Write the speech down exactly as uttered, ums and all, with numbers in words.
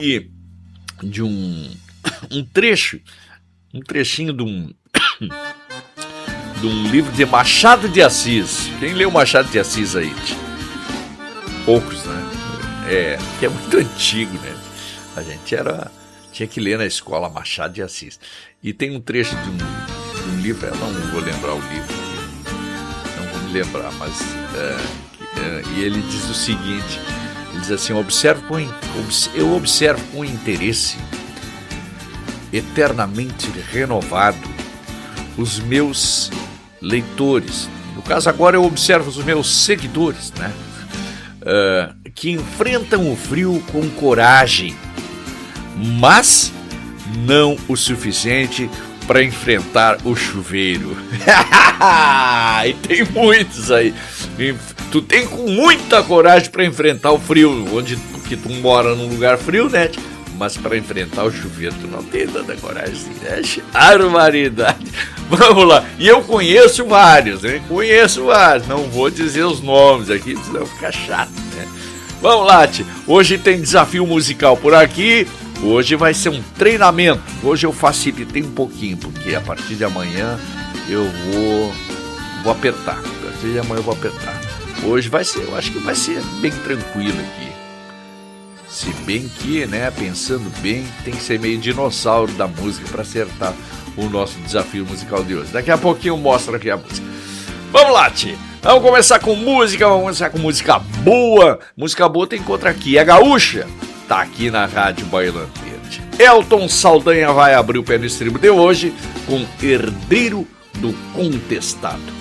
E de um, um trecho, um trechinho de um, de um livro de Machado de Assis. Quem leu Machado de Assis aí? Poucos, né? É, que é muito antigo, né? A gente era, tinha que ler na escola Machado de Assis. E tem um trecho de um, de um livro, eu não vou lembrar o livro, não vou me lembrar, mas é, é, e ele diz o seguinte, ele diz assim, observo com, eu observo com interesse eternamente renovado os meus leitores, no caso agora eu observo os meus seguidores, né? Uh, que enfrentam o frio com coragem, mas não o suficiente para enfrentar o chuveiro. E tem muitos aí. Tu tem com muita coragem para enfrentar o frio, onde que tu mora num lugar frio, né? Mas para enfrentar o chuveiro tu não tem tanta coragem assim, né? Barbaridade. Vamos lá. E eu conheço vários, né? Conheço vários. Não vou dizer os nomes aqui, senão fica chato, né? Vamos lá, tia. Hoje tem desafio musical por aqui. Hoje vai ser um treinamento. Hoje eu facilitei um pouquinho, porque a partir de amanhã eu vou, vou apertar. A partir de amanhã eu vou apertar. Hoje vai ser, eu acho que vai ser bem tranquilo aqui. Se bem que, né, pensando bem, tem que ser meio dinossauro da música para acertar o nosso desafio musical de hoje. Daqui a pouquinho eu mostro aqui a música. Vamos lá, tia. Vamos começar com música, vamos começar com música boa. Música boa tem contra aqui, é gaúcha. Tá aqui na Rádio Bailanteira. Elton Saldanha vai abrir o pé no estribo de hoje com Herdeiro do Contestado.